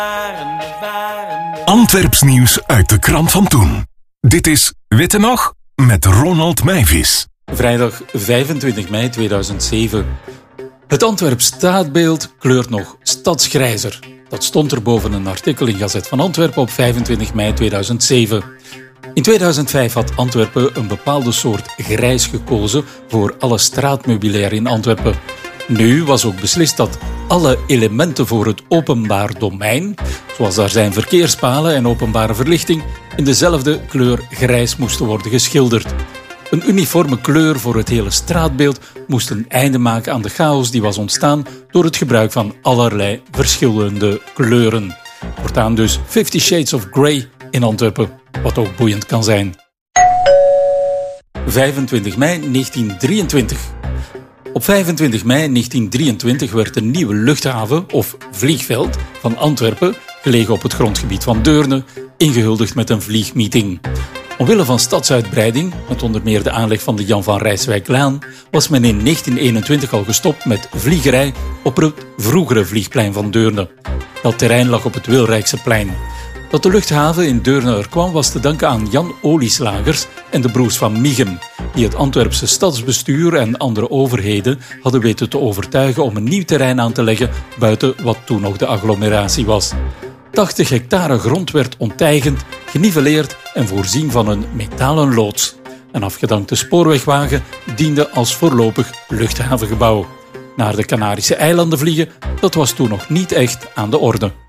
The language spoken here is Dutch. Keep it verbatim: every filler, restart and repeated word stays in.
Antwerps nieuws uit de krant van toen. Dit is Witte Nog met Ronald Meijvis. Vrijdag vijfentwintig mei tweeduizend zeven. Het Antwerps straatbeeld kleurt nog stadsgrijzer. Dat stond er boven een artikel in Gazet van Antwerpen op vijfentwintig mei tweeduizend zeven. In tweeduizend vijf had Antwerpen een bepaalde soort grijs gekozen voor alle straatmeubilair in Antwerpen. Nu was ook beslist dat alle elementen voor het openbaar domein, zoals daar zijn verkeerspalen en openbare verlichting, in dezelfde kleur grijs moesten worden geschilderd. Een uniforme kleur voor het hele straatbeeld moest een einde maken aan de chaos die was ontstaan door het gebruik van allerlei verschillende kleuren. Voortaan dus Fifty Shades of Grey in Antwerpen, wat ook boeiend kan zijn. vijfentwintig mei negentien drieëntwintig. Op vijfentwintig mei negentien drieëntwintig werd een nieuwe luchthaven, of vliegveld, van Antwerpen, gelegen op het grondgebied van Deurne, ingehuldigd met een vliegmeeting. Omwille van stadsuitbreiding, met onder meer de aanleg van de Jan van Rijswijklaan, was men in negentien eenentwintig al gestopt met vliegerij op het vroegere vliegplein van Deurne. Dat terrein lag op het Wilrijkseplein. Dat de luchthaven in Deurne er kwam was te danken aan Jan Olieslagers en de broers van Michem, die het Antwerpse stadsbestuur en andere overheden hadden weten te overtuigen om een nieuw terrein aan te leggen buiten wat toen nog de agglomeratie was. tachtig hectare grond werd onteigend, geniveleerd en voorzien van een metalen loods. Een afgedankte spoorwegwagen diende als voorlopig luchthavengebouw. Naar de Canarische eilanden vliegen, dat was toen nog niet echt aan de orde.